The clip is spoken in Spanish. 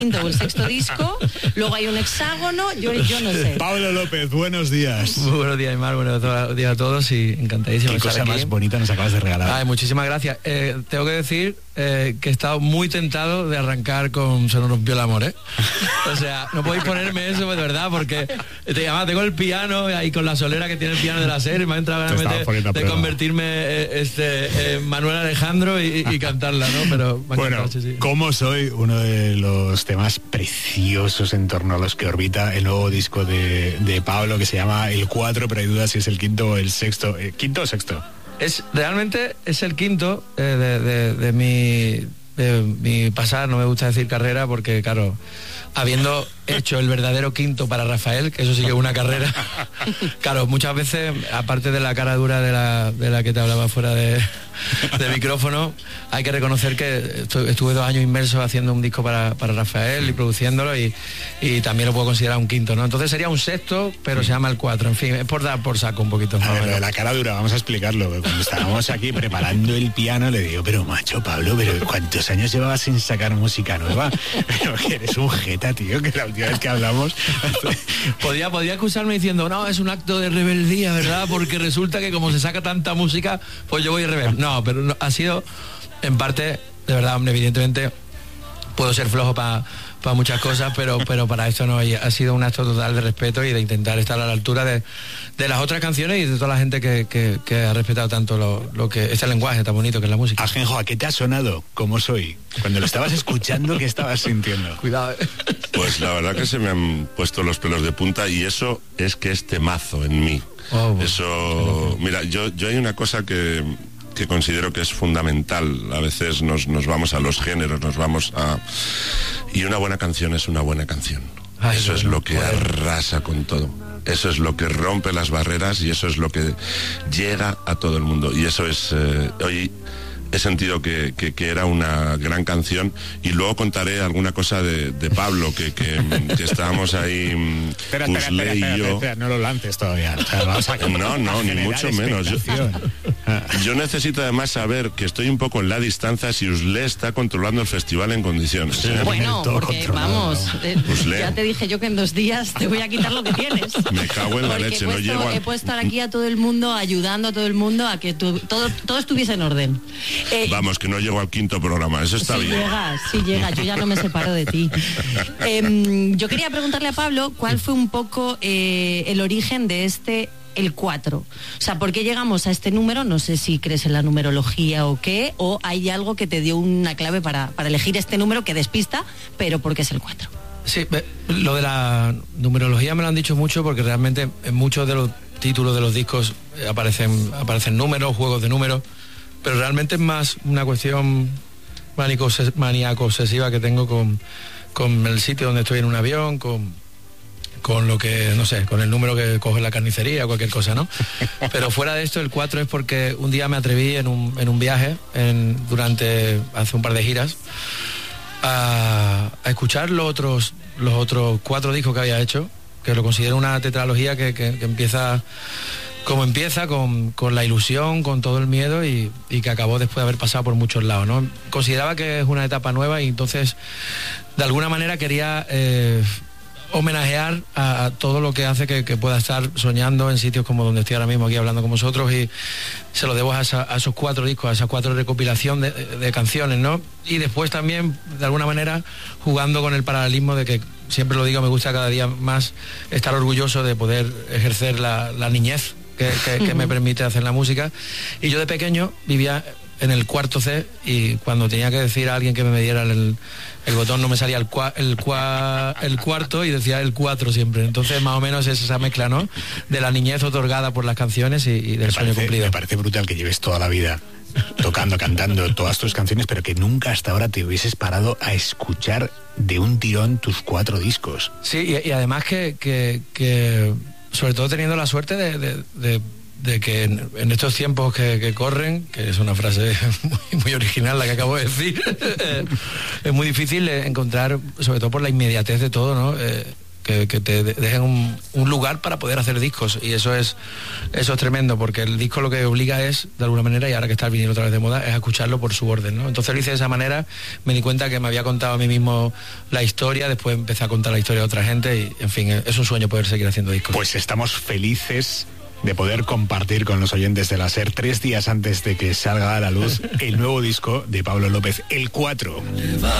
o el sexto disco, luego hay un hexágono, yo no sé. Pablo López, buenos días. Muy buenos días, Aymar, buenos días a todos y encantadísimo de estar aquí. Qué cosa más bonita nos acabas de regalar. Ay, muchísimas gracias. Tengo que decir que he estado muy tentado de arrancar con Se nos rompió el amor, ¿eh? O sea, no podéis ponerme eso de verdad, porque además tengo el piano ahí con la solera que tiene el piano de la serie, me ha entrado ganas de convertirme en Manuel Alejandro y cantarla, ¿no? Pero bueno, sí. Como soy, uno de los temas preciosos en torno a los que orbita el nuevo disco de Pablo, que se llama El 4, pero hay dudas si es el quinto o el sexto. ¿Quinto o sexto? Realmente es el quinto de mi pasar, no me gusta decir carrera, porque claro, habiendo hecho el verdadero quinto para Rafael, que eso sí que es una carrera, claro, muchas veces, aparte de la cara dura de la que te hablaba fuera de micrófono, hay que reconocer que estuve 2 años inmerso haciendo un disco para Rafael y produciéndolo, y también lo puedo considerar un quinto, ¿no? Entonces sería un sexto, pero se llama el 4, en fin, es por dar por saco un poquito. A ver, lo de la cara dura, vamos a explicarlo. Cuando estábamos aquí preparando el piano, le digo, pero macho, Pablo, pero ¿cuántos años llevabas sin sacar música nueva? Pero que eres un jeta, tío, que la última vez que hablamos... Podría acusarme diciendo, no, es un acto de rebeldía, ¿verdad? Porque resulta que como se saca tanta música, pues yo voy a rebelde. No, pero no, ha sido, en parte, de verdad, hombre, evidentemente puedo ser flojo para muchas cosas, pero para esto no, ha sido un acto total de respeto y de intentar estar a la altura de las otras canciones y de toda la gente que ha respetado tanto lo que este lenguaje tan bonito que es la música. Ajenjo, ¿a qué te ha sonado? ¿Cómo soy? Cuando lo estabas escuchando, ¿qué estabas sintiendo? Cuidado. Pues la verdad que se me han puesto los pelos de punta, y eso es que es temazo en mí. Eso, mira, yo hay una cosa que considero que es fundamental. A veces nos vamos a los géneros, y una buena canción es una buena canción. Eso es lo que arrasa con todo. Eso es lo que rompe las barreras y eso es lo que llega a todo el mundo. Y eso es... hoy he sentido que era una gran canción, y luego contaré alguna cosa de Pablo, que estábamos ahí, espera, no lo lances todavía. O sea, no, ni mucho menos. Yo necesito además saber, que estoy un poco en la distancia, si Usle está controlando el festival en condiciones. Bueno, porque vamos, ya te dije yo que en 2 días te voy a quitar lo que tienes. Me cago en la leche, no llego He puesto aquí a todo el mundo, ayudando a todo el mundo a que todo estuviese en orden. Vamos, que no llego al 5.º programa, eso está bien. Sí llega, yo ya no me separo de ti. Yo quería preguntarle a Pablo cuál fue un poco el origen de el 4. O sea, ¿por qué llegamos a este número? No sé si crees en la numerología o qué, o hay algo que te dio una clave para elegir este número que despista, pero ¿por qué es el 4? Sí, lo de la numerología me lo han dicho mucho, porque realmente en muchos de los títulos de los discos aparecen números, juegos de números, pero realmente es más una cuestión maníaco-obsesiva que tengo con el sitio donde estoy en un avión, con lo que, no sé, con el número que coge la carnicería, cualquier cosa, ¿no? Pero fuera de esto, el 4 es porque un día me atreví en un viaje, hace un par de giras, a escuchar los otros 4 discos que había hecho, que lo considero una tetralogía que empieza como empieza, con la ilusión, con todo el miedo, y que acabó después de haber pasado por muchos lados, ¿no? Consideraba que es una etapa nueva, y entonces de alguna manera quería homenajear a todo lo que hace que pueda estar soñando en sitios como donde estoy ahora mismo aquí hablando con vosotros, y se lo debo a esos 4 discos, a esa 4 recopilación de canciones, ¿no? Y después también, de alguna manera, jugando con el paralelismo de que, siempre lo digo, me gusta cada día más estar orgulloso de poder ejercer la niñez que me permite hacer la música. Y yo de pequeño vivía en el 4 C, y cuando tenía que decir a alguien que me diera el botón, no me salía el cuarto, y decía el 4 siempre. Entonces más o menos es esa mezcla, ¿no?, de la niñez otorgada por las canciones y del sueño cumplido. Me parece brutal que lleves toda la vida tocando, cantando todas tus canciones, pero que nunca hasta ahora te hubieses parado a escuchar de un tirón tus 4 discos. Sí, y además que sobre todo teniendo la suerte de que en estos tiempos que corren, que es una frase muy original la que acabo de decir, es muy difícil encontrar, sobre todo por la inmediatez de todo, ¿no? que te dejen un lugar para poder hacer discos, y eso es tremendo, porque el disco lo que obliga es, de alguna manera, y ahora que está el vinilo otra vez de moda, es a escucharlo por su orden, ¿no? Entonces lo hice de esa manera, me di cuenta que me había contado a mí mismo la historia, después empecé a contar la historia de otra gente y, en fin, es un sueño poder seguir haciendo discos. Pues estamos felices de poder compartir con los oyentes de la SER 3 días antes de que salga a la luz el nuevo disco de Pablo López, el 4.